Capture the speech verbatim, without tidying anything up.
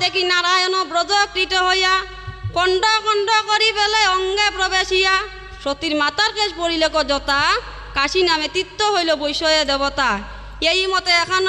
দেখি নারায়ণ ব্রজ কৃত হইয়া কণ্ড কণ্ড করি পেলে অঙ্গে প্রবেশিয়া সতীর মাতার কেশ পড়িলে কজতা কাশী নামে তীর্থ হইল বৈষয়ে দেবতা। এই মতে এখন